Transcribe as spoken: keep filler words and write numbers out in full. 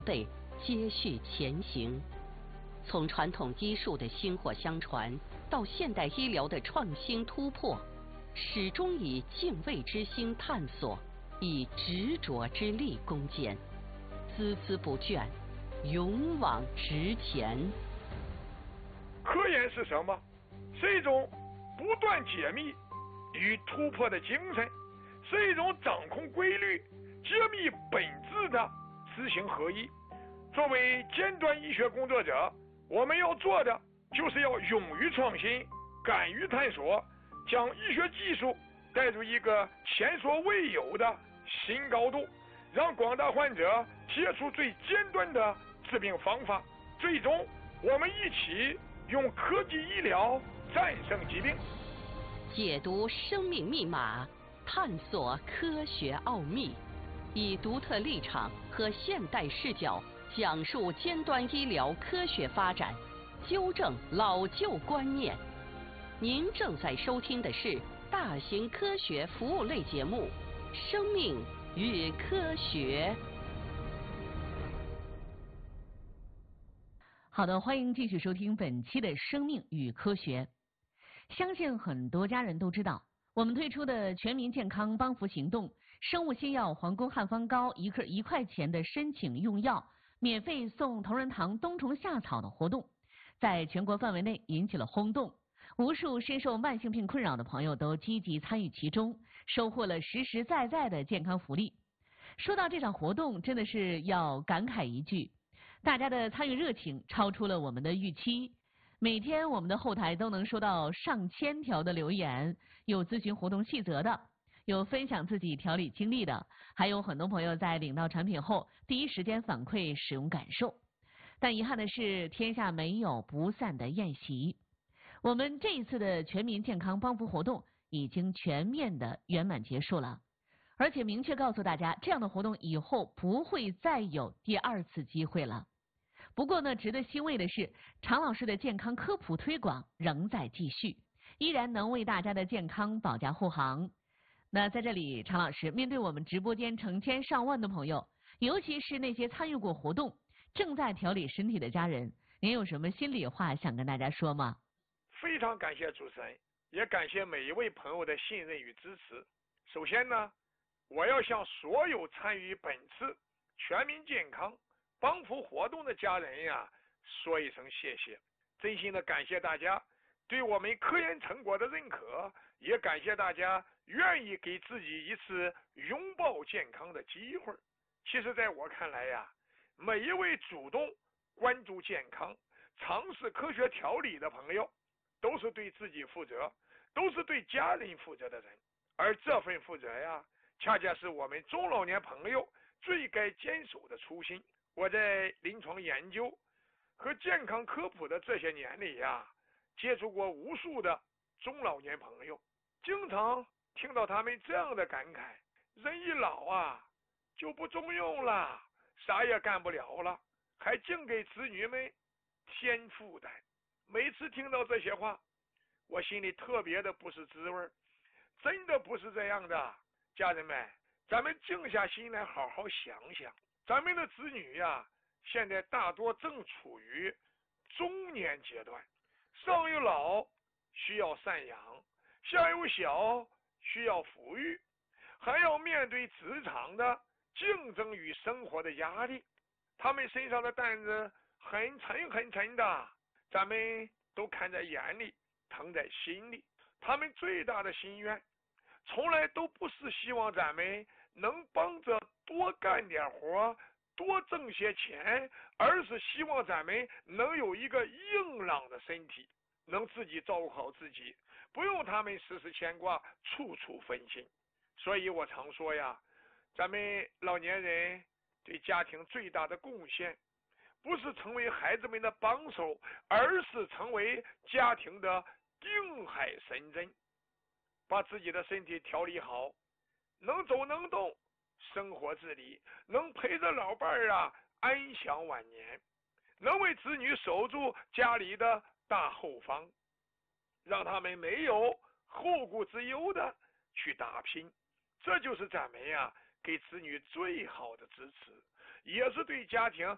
辈接续前行。从传统医术的薪火相传，到现代医疗的创新突破，始终以敬畏之心探索，以执着之力攻坚，孜孜不倦，勇往直前。 科研是什么？是一种不断解密与突破的精神，是一种掌控规律、揭秘本质的知行合一。作为尖端医学工作者，我们要做的就是要勇于创新，敢于探索，将医学技术带入一个前所未有的新高度，让广大患者接触最尖端的治病方法。最终，我们一起用科技医疗战胜疾病。 解读生命密码，探索科学奥秘，以独特立场和现代视角讲述尖端医疗科学发展，纠正老旧观念。您正在收听的是大型科学服务类节目《生命与科学》。 好的，欢迎继续收听本期的《生命与科学》。相信很多家人都知道，我们推出的全民健康帮扶行动，生物新药皇宫汉方膏一克一块钱的申请用药，免费送同仁堂冬虫夏草的活动，在全国范围内引起了轰动。无数深受慢性病困扰的朋友都积极参与其中，收获了实实在在的健康福利。说到这场活动，真的是要感慨一句，大家的参与热情超出了我们的预期。每天我们的后台都能收到上千条的留言，有咨询活动细则的，有分享自己调理经历的，还有很多朋友在领到产品后第一时间反馈使用感受。但遗憾的是，天下没有不散的宴席。我们这一次的全民健康帮扶活动已经全面的圆满结束了，而且明确告诉大家，这样的活动以后不会再有第二次机会了。不过呢，值得欣慰的是，常老师的健康科普推广仍在继续，依然能为大家的健康保驾护航。那在这里，常老师面对我们直播间成千上万的朋友，尤其是那些参与过活动、正在调理身体的家人，您有什么心里话想跟大家说吗？ 非常感谢主持人，也感谢每一位朋友的信任与支持。首先呢，我要向所有参与本次全民健康帮扶活动的家人呀，说一声谢谢，真心的感谢大家对我们科研成果的认可，也感谢大家愿意给自己一次拥抱健康的机会。其实在我看来呀，每一位主动关注健康、尝试科学调理的朋友，都是对自己负责，都是对家人负责的人。而这份负责呀，恰恰是我们中老年朋友最该坚守的初心。我在临床研究和健康科普的这些年里呀，接触过无数的中老年朋友，经常听到他们这样的感慨：人一老啊，就不中用了，啥也干不了了，还净给子女们添负担。每次听到这些话，我心里特别的不是滋味，真的不是这样的。家人们，咱们静下心来好好想想，咱们的子女呀，现在大多正处于中年阶段，上有老需要赡养，下有小需要抚育，还要面对职场的竞争与生活的压力，他们身上的担子很沉很沉的，咱们都看在眼里，疼在心里。他们最大的心愿从来都不是希望咱们能帮着多干点活，多挣些钱，而是希望咱们能有一个硬朗的身体，能自己照顾好自己，不用他们时时牵挂，处处分心。所以我常说呀，咱们老年人对家庭最大的贡献，不是成为孩子们的帮手，而是成为家庭的定海神针。把自己的身体调理好，能走能动，生活自理，能陪着老伴儿啊安享晚年，能为子女守住家里的大后方，让他们没有后顾之忧的去打拼。这就是咱们呀给子女最好的支持，也是对家庭